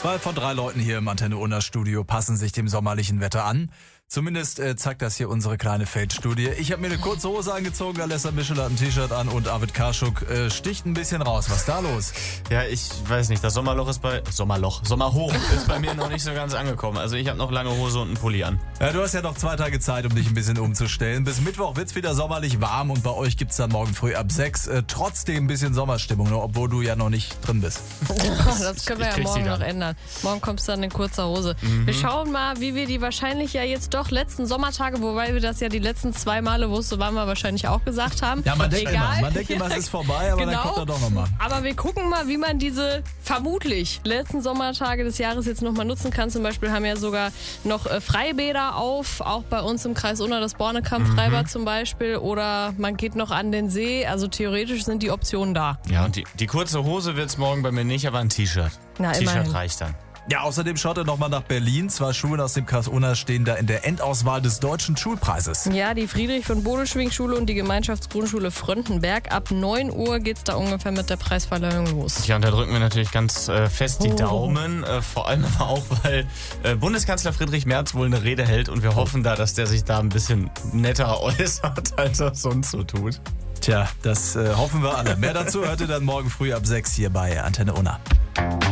2 von 3 Leuten hier im Antenne Unna Studio passen sich dem sommerlichen Wetter an. Zumindest zeigt das hier unsere kleine Feldstudie. Ich habe mir eine kurze Hose angezogen, Alessa Mischel hat ein T-Shirt an und Arvid Karschuk sticht ein bisschen raus. Was ist da los? Ja, ich weiß nicht. Das Sommerhoch ist bei mir noch nicht so ganz angekommen. Also ich habe noch lange Hose und einen Pulli an. Ja, du hast ja noch 2 Tage Zeit, um dich ein bisschen umzustellen. Bis Mittwoch wird's wieder sommerlich warm und bei euch gibt's dann morgen früh ab 6 trotzdem ein bisschen Sommerstimmung, obwohl du ja noch nicht drin bist. Das können wir ja morgen noch ändern. Morgen kommst du dann in kurzer Hose. Wir schauen mal, wie wir die wahrscheinlich ja jetzt doch letzten Sommertage, wobei wir das ja die letzten 2 Male, wo es so waren, wir wahrscheinlich auch gesagt haben. Ja, man denkt immer, es ist vorbei, aber dann kommt er doch nochmal. Aber wir gucken mal, wie man diese vermutlich letzten Sommertage des Jahres jetzt nochmal nutzen kann. Zum Beispiel haben ja sogar noch Freibäder auf, auch bei uns im Kreis Unna das Bornekamp-Freibad zum Beispiel. Oder man geht noch an den See. Also theoretisch sind die Optionen da. Ja, und die kurze Hose wird's morgen bei mir nicht, aber ein T-Shirt. T-Shirt reicht dann. Ja, außerdem schaut er nochmal nach Berlin. 2 Schulen aus dem Kreis Unna stehen da in der Endauswahl des Deutschen Schulpreises. Ja, die Friedrich-von-Bodelschwingh-Schule und die Gemeinschaftsgrundschule Fröndenberg. Ab 9 Uhr geht's da ungefähr mit der Preisverleihung los. Ja, und da drücken wir natürlich ganz fest die Daumen. Vor allem aber auch, weil Bundeskanzler Friedrich Merz wohl eine Rede hält und wir hoffen da, dass der sich da ein bisschen netter äußert, als er sonst so tut. Tja, das hoffen wir alle. Mehr dazu hört ihr dann morgen früh ab 6 hier bei Antenne Unna.